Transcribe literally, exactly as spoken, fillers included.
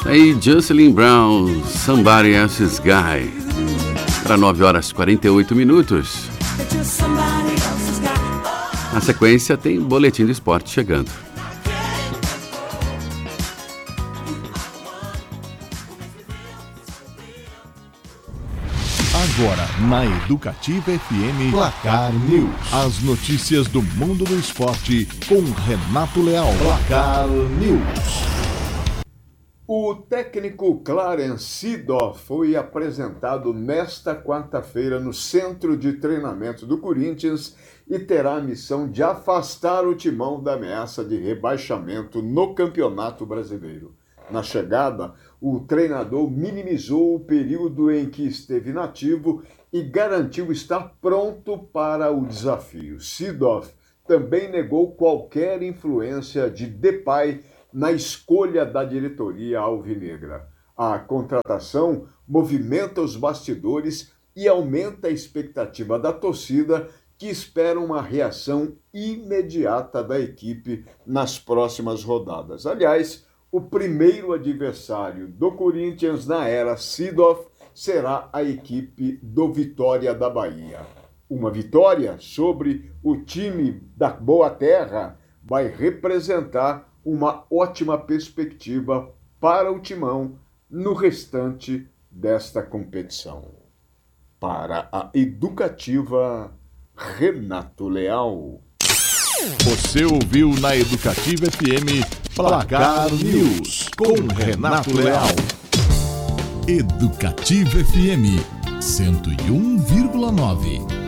Aí, Jocelyn Brown, Somebody Else's Guy. Para nove horas e quarenta e oito minutos. Na sequência, tem Boletim do Esporte chegando. Agora, na Educativa F M, Placar News. As notícias do mundo do esporte com Renato Leal. Placar News. O técnico Clarence Seedorf foi apresentado nesta quarta-feira no Centro de Treinamento do Corinthians e terá a missão de afastar o Timão da ameaça de rebaixamento no Campeonato Brasileiro. Na chegada, o treinador minimizou o período em que esteve inativo e garantiu estar pronto para o desafio. Seedorf também negou qualquer influência de Depay na escolha da diretoria alvinegra. A contratação movimenta os bastidores e aumenta a expectativa da torcida, que espera uma reação imediata da equipe nas próximas rodadas. Aliás, o primeiro adversário do Corinthians na era Seedorf será a equipe do Vitória da Bahia. Uma vitória sobre o time da Boa Terra vai representar uma ótima perspectiva para o Timão no restante desta competição. Para a Educativa, Renato Leal. Você ouviu na Educativa F M Placar News com Renato Leal. Educativa F M cento e um vírgula nove.